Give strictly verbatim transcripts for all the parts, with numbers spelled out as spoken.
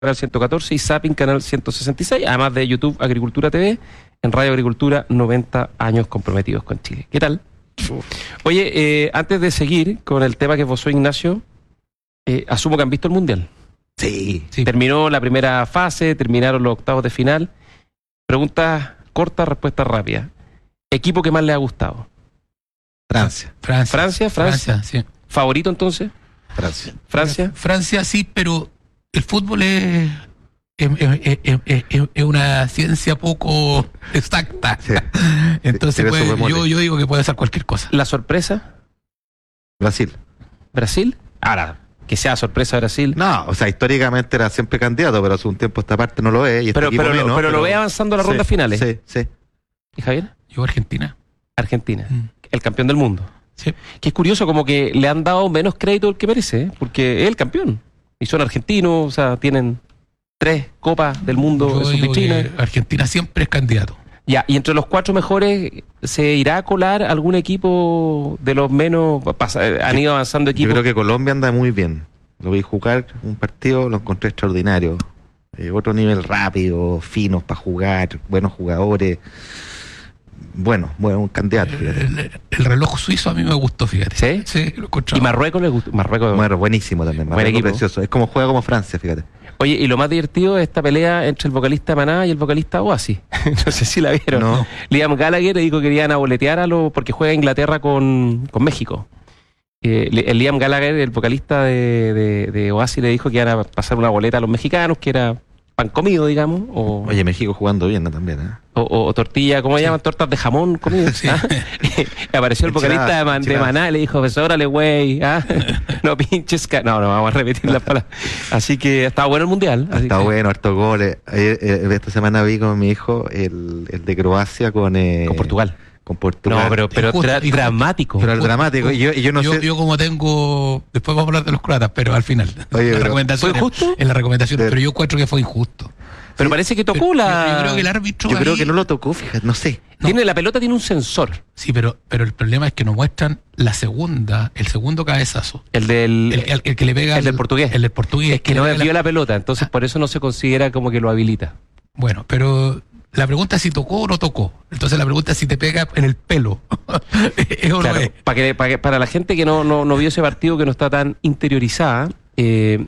Canal ciento catorce y Zapping Canal ciento sesenta y seis, además de YouTube Agricultura T V, en Radio Agricultura, noventa años comprometidos con Chile. ¿Qué tal? Oye, eh, antes de seguir con el tema que esbozó Ignacio, eh, asumo que han visto el Mundial. Sí, sí. Terminó la primera fase, terminaron los octavos de final. Preguntas cortas, respuestas rápidas. ¿Equipo que más le ha gustado? Francia. Francia, Francia, Francia. Francia, sí. ¿Favorito entonces? Francia. Francia. Francia sí, pero el fútbol es, es, es, es, es, es una ciencia poco exacta. Sí. Entonces puede, yo, yo digo que puede ser cualquier cosa. ¿La sorpresa? Brasil. ¿Brasil? Ahora, que sea sorpresa Brasil. No, o sea, históricamente era siempre candidato, pero hace un tiempo esta parte no lo es. Y este pero pero, menos, pero, pero pero lo ve avanzando a las sí, rondas finales. Sí, sí. ¿Y Javier? Yo Argentina. Argentina, mm. el campeón del mundo. Sí. Que es curioso, como que le han dado menos crédito del que merece, ¿eh? Porque es el campeón. Y son argentinos, o sea, tienen tres copas del mundo Yo en su digo vitrina. que Argentina siempre es candidato. Ya, y entre los cuatro mejores, ¿se irá a colar algún equipo de los menos? Pasa, han ido avanzando equipos. Yo creo que Colombia anda muy bien. Lo vi jugar un partido, lo encontré extraordinario. Eh, otro nivel rápido, finos para jugar, buenos jugadores. Bueno, bueno, un candidato. El, el reloj suizo a mí me gustó, fíjate. ¿Sí? Sí, lo encontré. ¿Y Marruecos le gustó? Marruecos, bueno, buenísimo también. Buen equipo. Precioso. Es como juega como Francia, fíjate. Oye, y lo más divertido es esta pelea entre el vocalista Maná y el vocalista Oasis. No sé si la vieron. No. Liam Gallagher dijo que querían aboletear a lo porque juega Inglaterra con, con México. Eh, el Liam Gallagher, el vocalista de, de, de Oasis, le dijo que iban a pasar una boleta a los mexicanos, que era pan comido, digamos. O, Oye, México jugando bien, ¿no? También, ¿eh? O, o, o tortilla, ¿cómo se sí. llaman? Tortas de jamón comidas. Sí. ¿Ah? Apareció el vocalista de, Man, de Maná y le dijo, pues órale, güey, ¿ah? No pinches. No, no, vamos a repetir las palabras. Así que estaba bueno el mundial. Está que... bueno, hartos goles. Eh, eh, esta semana vi con mi hijo el, el de Croacia con. Eh, con Portugal. Con Portugal. No, pero, pero justo, tra dramático. Pero el dramático. Y yo, y yo no yo, sé. Yo como tengo. Después vamos a hablar de los croatas, pero al final. Oye, la pero, recomendación. ¿Fue justo? En la recomendación, pero, pero yo encuentro que fue injusto. Pero sí, parece que tocó pero, la. Yo, yo creo que el árbitro. Yo ahí... creo que no lo tocó, fíjate, no sé. No. Tiene, la pelota tiene un sensor. Sí, pero, pero el problema es que nos muestran la segunda, el segundo cabezazo. El del. El, el, el que le pega. El al, del portugués. El del portugués. Es que, que no desvió la... la pelota, entonces por eso no se considera como que lo habilita. Bueno, pero. La pregunta es si tocó o no tocó. Entonces la pregunta es si te pega en el pelo. ¿Es o claro, no es? Para, que, para, que, para la gente que no, no, no vio ese partido, que no está tan interiorizada, eh,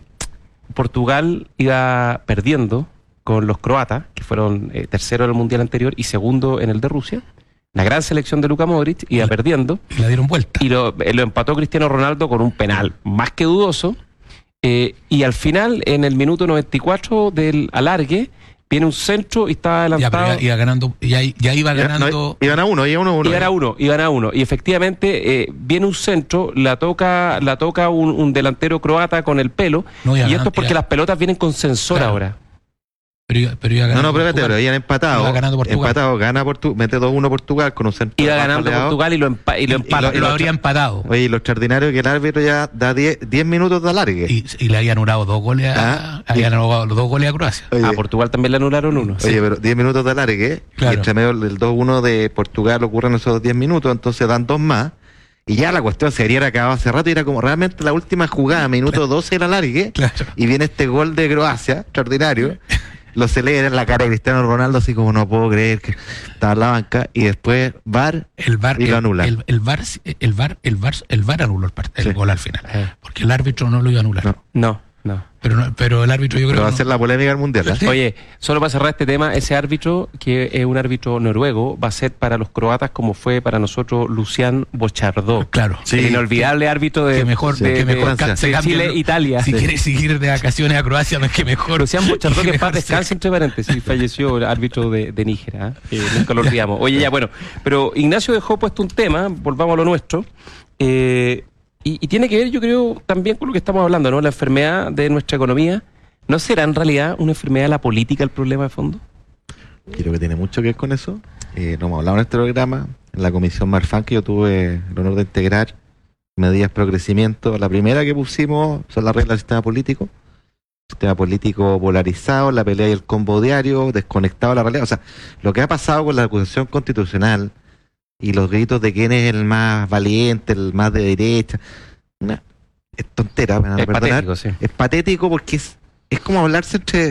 Portugal iba perdiendo con los croatas, que fueron eh, tercero en el mundial anterior y segundo en el de Rusia. La gran selección de Luka Modric iba y perdiendo. Y la dieron vuelta. Y lo, lo empató Cristiano Ronaldo con un penal más que dudoso. Eh, y al final, en el minuto noventa y cuatro del alargue, viene un centro y está adelantado. Ya, iba ganando, ya, ya iba ganando. No, iban a uno, iban a uno. Iban a uno, iban a uno. Y efectivamente eh, viene un centro, la toca, la toca un, un delantero croata con el pelo. No, y ganando, esto es porque ya. Las pelotas vienen con sensor claro. ahora. Pero iba, pero iba ganando. No, no, pero espérate, pero iban empatados. Iba ganando Portugal. Empatado, gana Portugal, mete dos uno Portugal con un centro. Iba ganando paleado. Portugal y lo, empa y lo empata. Y lo, y lo habría empatado. Oye, lo extraordinario es que el árbitro ya da diez minutos de alargue. Y, y le habían anulado dos goles a, ah, habían anulado los dos goles a Croacia. Oye, a Portugal también le anularon uno. Oye, sí. Pero diez minutos de alargue, claro. Y entre medio del dos uno de Portugal ocurren esos diez minutos, entonces dan dos más. Y ya la cuestión se habría acabado hace rato y era como realmente la última jugada, minuto claro. doce del alargue. Claro. Y viene este gol de Croacia, extraordinario. Lo celebra en la cara de Cristiano Ronaldo, así como no puedo creer que estaba en la banca, y después V A R, el V A R y lo anula. El, el, el, VAR, el, VAR, el, VAR, el VAR anuló el, el sí. gol al final, eh. porque el árbitro no lo iba a anular. No, no. no. Pero, no, pero el árbitro yo creo pero va que a ser no. la polémica del mundial. ¿eh? Sí. Oye, solo para cerrar este tema, ese árbitro, que es un árbitro noruego, va a ser para los croatas como fue para nosotros Lucian Bochardó. Claro. Sí. El inolvidable árbitro de, que mejor, de, que mejor de, de Chile, Italia. Si sí. quieres seguir de vacaciones a Croacia, no es que mejor. Lucian Bochardó, que en paz descanse, entre paréntesis, falleció el árbitro de, de Níger, ¿eh? que nunca lo olvidamos. Oye, ya, bueno, pero Ignacio dejó puesto un tema, volvamos a lo nuestro, eh, y, y tiene que ver, yo creo, también con lo que estamos hablando, ¿no? La enfermedad de nuestra economía. ¿No será en realidad una enfermedad de la política el problema de fondo? Creo que tiene mucho que ver con eso. Eh, lo hemos hablado en este programa, en la comisión Marfan, que yo tuve el honor de integrar medidas pro crecimiento. La primera que pusimos son las reglas del sistema político. Sistema político polarizado, la pelea y el combo diario, desconectado de la realidad. O sea, lo que ha pasado con la acusación constitucional y los gritos de quién es el más valiente, el más de derecha, una, es tontera, me van a es perdonar. Patético, sí. Es patético porque es es como hablarse entre